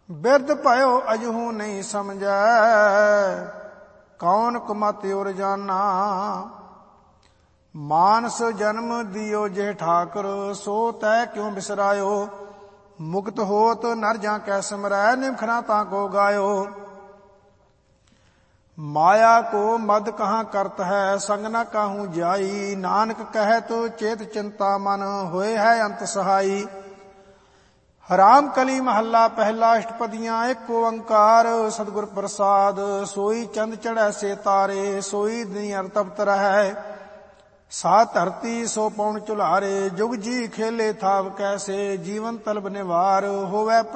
ਬਿਰਧ ਭਇਓ ਅਜਹੂ ਨਹੀਂ ਸਮਝੈ, ਕੌਣ ਕੁਮਤ ਉਰ ਜਾਨਾ। ਮਾਨਸ ਜਨਮ ਦਿਓ ਜੇ ਠਾਕੁਰ, ਸੋ ਤੈ ਕਿਉ ਬਿਸਰਾਇਓ। ਮੁਕਤ ਹੋਤ ਨਰ ਜਾਂ ਕੈ ਸਿਮਰੈ, ਨਿਮਖਣਾ ਤਾਂ ਕੋ ਗਾਇਓ। ਮਾਇਆ ਕੋ ਮਦ ਕਹਾਂ ਕਰਤ ਹੈ, ਸੰਗ ਨ ਕਾਹੂ ਜਾਈ। ਨਾਨਕ ਕਹਿਤ ਚੇਤ ਚਿੰਤਾ ਮਨ, ਹੋਏ ਹੈ ਅੰਤ ਸਹਾਈ। ਰਾਮ ਕਲੀ ਮਹੱਲਾ ਪਹਿਲਾ, ਅਸ਼ਟਪਦੀਆਂ। ਇੱਕ ਓੰਕਾਰ ਸਤਿਗੁਰ ਪ੍ਰਸਾਦ, ਸੋਈ ਚੰਦ ਚੜ੍ਹੈ ਸੇ ਤਾਰੇ। ਸੋਈ ਦਿਨ ਤਪਤ ਰਹੈ, ਸਾ ਧਰਤੀ ਸੋ ਪਉਣ ਚੁਲਾਰੇ। ਜੁਗ ਜੀ ਖੇਲੇ ਥਾਵ ਕੈਸੇ, ਜੀਵਨ ਤਲਬ ਨਿਵਾਰ। ਹੋਵੈ